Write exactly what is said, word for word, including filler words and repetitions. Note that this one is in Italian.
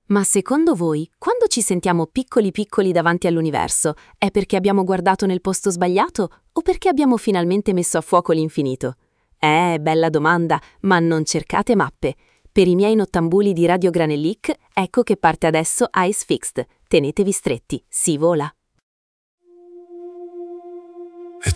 Ma secondo voi, quando ci sentiamo piccoli piccoli davanti all'universo, è perché abbiamo guardato nel posto sbagliato o perché abbiamo finalmente messo a fuoco l'infinito? Eh, bella domanda, ma non cercate mappe. Per i miei nottambuli di Radio Granellic, ecco che parte adesso Ice Fixed. Tenetevi stretti, si vola!